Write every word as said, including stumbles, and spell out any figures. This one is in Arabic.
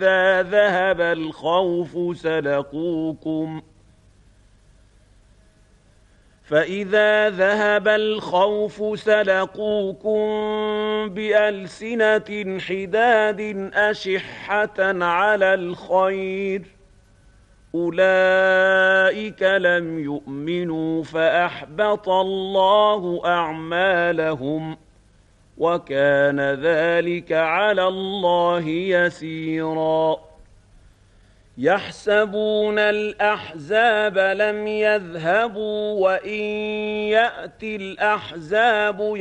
فإذا ذهب الخوف سلقوكم فإذا ذهب الخوف سلقوكم بألسنة حداد أشحة على الخير أولئك لم يؤمنوا فأحبط الله أعمالهم وكان ذلك على الله يسيرا يحسبون الأحزاب لم يذهبوا وإن يأتي الأحزاب